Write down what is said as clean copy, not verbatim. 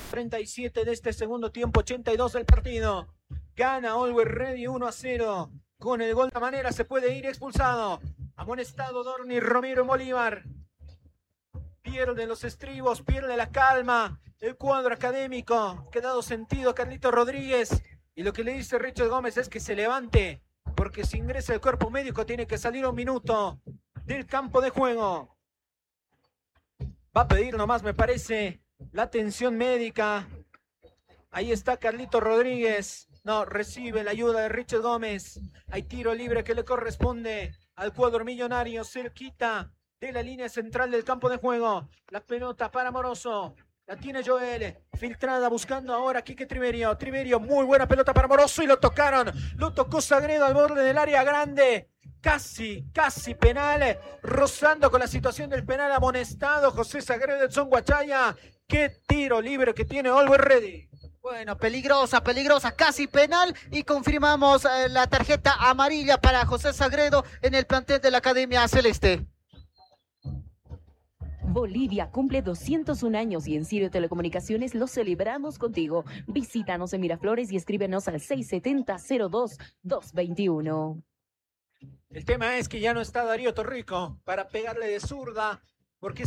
37 de este segundo tiempo, 82 del partido. Gana Always Ready 1-0. Con el gol de manera se puede ir expulsado. Amonestado Dorni Romero Bolívar. Pierde los estribos, pierde la calma. El cuadro académico. Que ha dado sentido a Carlito Rodríguez. Y lo que le dice Richard Gómez es que se levante. Porque si ingresa el cuerpo médico tiene que salir un minuto del campo de juego. Va a pedir nomás, me parece, la atención médica. Ahí está Carlito Rodríguez. No, recibe la ayuda de Richard Gómez. Hay tiro libre que le corresponde al cuadro millonario, cerquita de la línea central del campo de juego. La pelota para Moroso. La tiene Joel, filtrada buscando ahora a Quique Triverio. Triverio, muy buena pelota para Moroso y lo tocaron. Lo tocó Sagredo al borde del área grande. Casi penal, rozando con la situación del penal, amonestado José Sagredo, Edson Guachaya. Qué tiro libre que tiene Always Ready. Bueno, peligrosa, casi penal, y confirmamos la tarjeta amarilla para José Sagredo en el plantel de la Academia Celeste. Bolivia cumple 201 años y en Sirio Telecomunicaciones lo celebramos contigo. Visítanos en Miraflores y escríbenos al 670-02-221. El tema es que ya no está Darío Torrico para pegarle de zurda, porque